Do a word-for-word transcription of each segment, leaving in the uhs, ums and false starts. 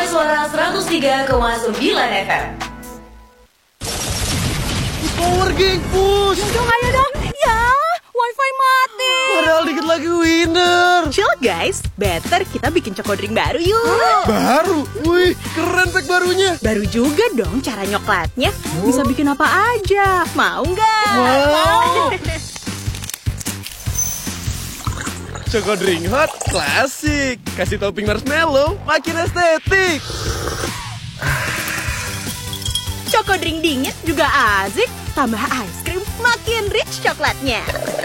Suara seratus tiga koma sembilan F M. Power geng, push! Dong, ayo dong! Ya, wifi mati! Padahal dikit lagi winner! Chill guys, better kita bikin choco drink baru yuk! Baru? Wih, keren pack barunya! Baru juga dong cara nyoklatnya. Bisa bikin apa aja. Mau nggak? Wow! Choco drink hot, klasik. Kasih topping marshmallow, makin estetik. Choco drink dingin juga asik. Tambah ice cream, makin rich coklatnya.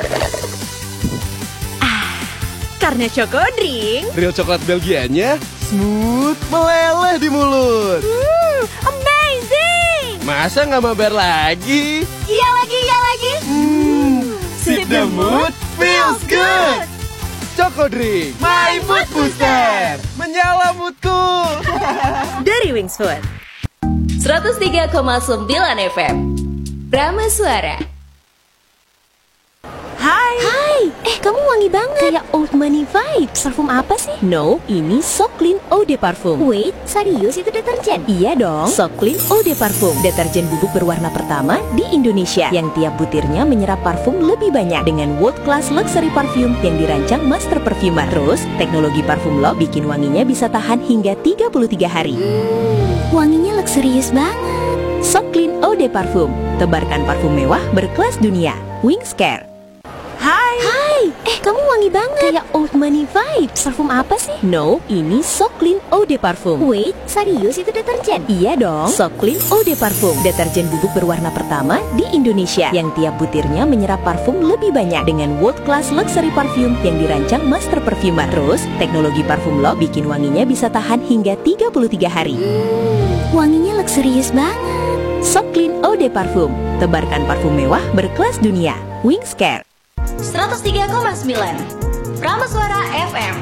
Ah, karena choco drink, Real coklat Belgianya, smooth, meleleh di mulut. hmm, amazing! Masa nggak mabar lagi? Iya lagi, iya lagi. Hmm, sip the mood, feels good. Choco drink, my mood booster. Menyala moodku. Dari Wings Food. seratus tiga koma sembilan F M. Prama Suara. Hai. Hai, eh kamu wangi banget. Kayak old money vibes. Parfum apa sih? No, ini So Clean Eau de Parfum. Wait, serius itu deterjen? Iya dong, So Clean Eau de Parfum, deterjen bubuk berwarna pertama di Indonesia yang tiap butirnya menyerap parfum lebih banyak dengan world class luxury parfum yang dirancang master perfumer. Terus, teknologi parfum lock bikin wanginya bisa tahan hingga tiga puluh tiga hari. Hmm, wanginya luxurious banget. So Clean Eau de Parfum, tebarkan parfum mewah berkelas dunia. Wings Care. Hai. Hai, eh kamu wangi banget. Kayak old money vibes. Parfum apa sih? No, ini So Clean Eau de Parfum. Wait, serius itu deterjen? Iya dong, So Clean Eau de Parfum, deterjen bubuk berwarna pertama di Indonesia yang tiap butirnya menyerap parfum lebih banyak dengan world class luxury parfum yang dirancang master perfumer. Terus, teknologi parfum lock bikin wanginya bisa tahan hingga tiga puluh tiga hari. Hmm, wanginya luxurious banget. So Clean Eau de Parfum, tebarkan parfum mewah berkelas dunia. Wings Care. seratus tiga koma sembilan. Prama Suara F M.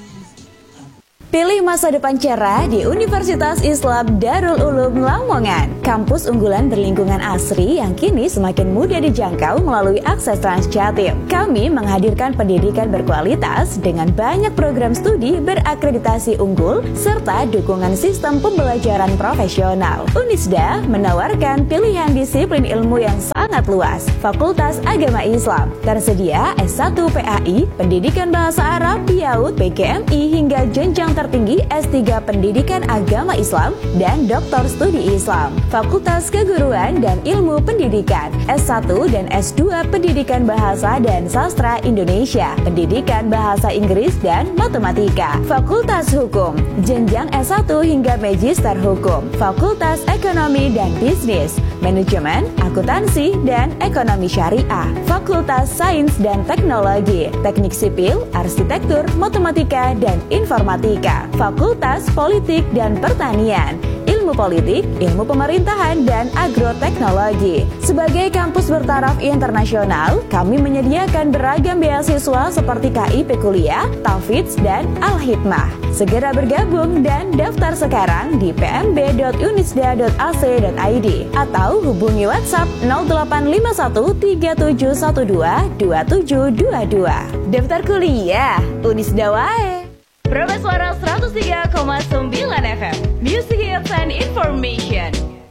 Pilih masa depan cerah di Universitas Islam Darul Ulum Lamongan. Kampus unggulan berlingkungan asri yang kini semakin mudah dijangkau melalui akses Transjatim. Kami menghadirkan pendidikan berkualitas dengan banyak program studi berakreditasi unggul serta dukungan sistem pembelajaran profesional. Unisda menawarkan pilihan disiplin ilmu yang sangat luas. Fakultas Agama Islam tersedia S satu P A I, Pendidikan Bahasa Arab, Yaud, P G M I hingga jenjang tertinggi S tiga Pendidikan Agama Islam dan Doktor Studi Islam. Fakultas Keguruan dan Ilmu Pendidikan S satu dan S dua Pendidikan Bahasa dan Sastra Indonesia, Pendidikan Bahasa Inggris dan Matematika. Fakultas Hukum, jenjang S satu hingga Magister Hukum. Fakultas Ekonomi dan Bisnis, Manajemen, Akuntansi dan Ekonomi Syariah. Fakultas Sains dan Teknologi, Teknik Sipil, Arsitektur, Matematika dan Informatika. Fakultas Politik dan Pertanian, Ilmu Politik, Ilmu Pemerintahan dan Agroteknologi. Sebagai kampus bertaraf internasional, kami menyediakan beragam beasiswa seperti K I P Kuliah, Tafidz dan Al-Hikmah. Segera bergabung dan daftar sekarang di p m b dot unisda dot a c dot i d atau hubungi WhatsApp nol delapan lima satu tiga tujuh satu dua dua tujuh dua dua. Daftar kuliah Unisda wae. Prama Suara seratus tiga koma sembilan F M. Music Hits and Information.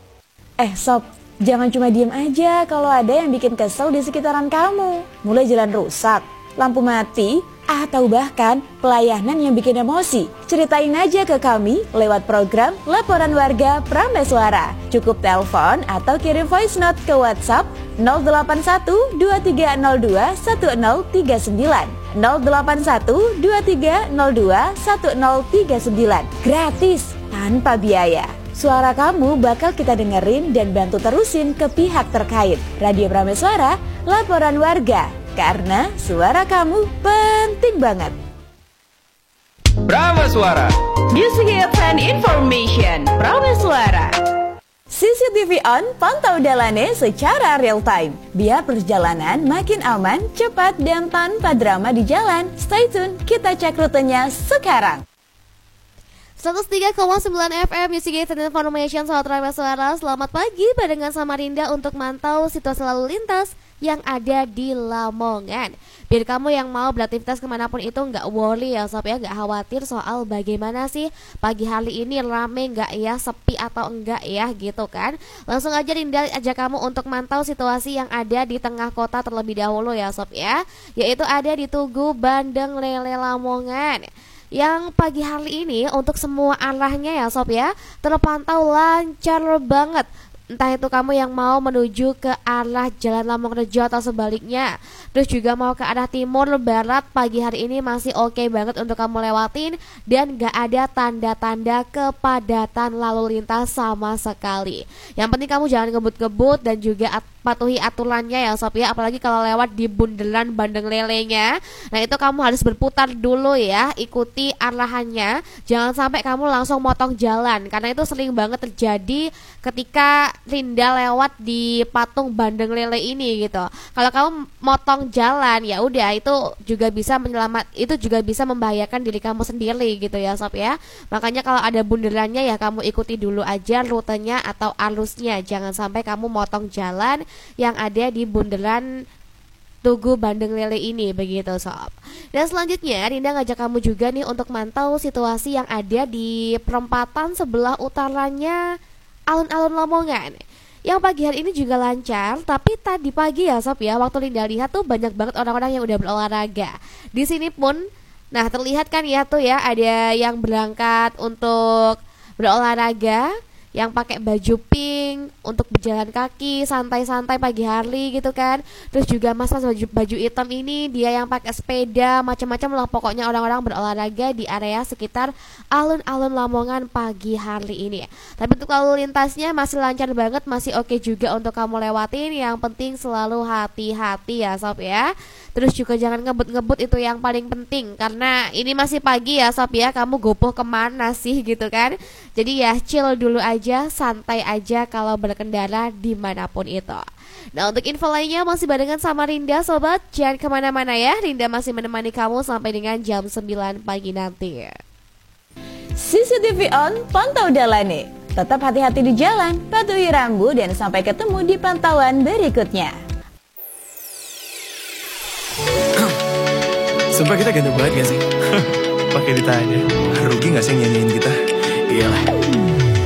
Eh sob, jangan cuma diem aja kalau ada yang bikin kesel di sekitaran kamu. Mulai jalan rusak, lampu mati, atau bahkan pelayanan yang bikin emosi. Ceritain aja ke kami lewat program Laporan Warga Prama Suara. Cukup telepon atau kirim voice note ke WhatsApp nol delapan satu dua tiga nol dua satu nol tiga sembilan nol delapan satu dua tiga nol dua satu nol tiga sembilan. Gratis, tanpa biaya. Suara kamu bakal kita dengerin dan bantu terusin ke pihak terkait. Radio Prama Suara, Laporan Warga. Karena suara kamu penting banget. Prama Suara. Music Hits and Information. Prama Suara. C C T V on, pantau dalannya secara real time. Biar perjalanan makin aman, cepat, dan tanpa drama di jalan. Stay tune, kita cek rutenya sekarang. seratus tiga koma sembilan F M Music and Information. Sahabat Rama Suara, selamat pagi barengan sama Rinda untuk mantau situasi lalu lintas yang ada di Lamongan. Biar kamu yang mau beraktivitas kemanapun itu nggak worry ya sob ya, nggak khawatir soal bagaimana sih pagi hari ini rame nggak ya, sepi atau enggak ya gitu kan. Langsung aja Rinda ajak kamu untuk mantau situasi yang ada di tengah kota terlebih dahulu ya sob ya, yaitu ada di Tugu Bandeng Lele Lamongan. Yang pagi hari ini untuk semua arahnya ya sob ya terpantau lancar banget. Entah itu kamu yang mau menuju ke arah Jalan Lamongrejo atau sebaliknya, terus juga mau ke arah timur barat, pagi hari ini masih oke okay banget untuk kamu lewatin. Dan gak ada tanda-tanda kepadatan lalu lintas sama sekali. Yang penting kamu jangan ngebut-ngebut dan juga at- patuhi aturannya ya sob ya. Apalagi kalau lewat di bundaran Bandeng Lelenya, nah itu kamu harus berputar dulu ya, ikuti arahannya. Jangan sampai kamu langsung motong jalan, karena itu sering banget terjadi ketika Rinda lewat di patung Bandeng Lele ini gitu. Kalau kamu motong jalan ya udah, itu juga bisa menyelamat, itu juga bisa membahayakan diri kamu sendiri gitu ya sob ya. Makanya kalau ada bundarannya ya kamu ikuti dulu aja rutenya atau arusnya. Jangan sampai kamu motong jalan yang ada di bundaran Tugu Bandeng Lele ini begitu sob. Dan selanjutnya Rinda ngajak kamu juga nih untuk mantau situasi yang ada di perempatan sebelah utaranya alun-alun Lamongan. Yang pagi hari ini juga lancar, tapi tadi pagi ya sob ya, waktu Rinda lihat tuh banyak banget orang-orang yang udah berolahraga. Di sini pun, nah terlihat kan ya tuh ya, ada yang berangkat untuk berolahraga, yang pakai baju pink untuk berjalan kaki santai-santai pagi hari gitu kan. Terus juga mas-mas baju, baju hitam ini dia yang pakai sepeda, macam-macam lah pokoknya orang-orang berolahraga di area sekitar alun-alun Lamongan pagi hari ini. Tapi untuk lalu lintasnya masih lancar banget, masih oke juga untuk kamu lewatin. Yang penting selalu hati-hati ya sob ya. Terus juga jangan ngebut-ngebut, itu yang paling penting, karena ini masih pagi ya sob ya, kamu gopoh kemana sih gitu kan. Jadi ya chill dulu aja, santai aja kalau berkendara dimanapun itu. Nah untuk info lainnya masih barengan sama Rinda sobat, jangan kemana-mana ya. Rinda masih menemani kamu sampai dengan jam sembilan pagi nanti. C C T V on, pantau dalane. Tetap hati-hati di jalan, patuhi rambu dan sampai ketemu di pantauan berikutnya. Sumpah kita ganteng banget gak sih? Pakai ditanya, rugi gak sih nyanyiin kita? Iyalah.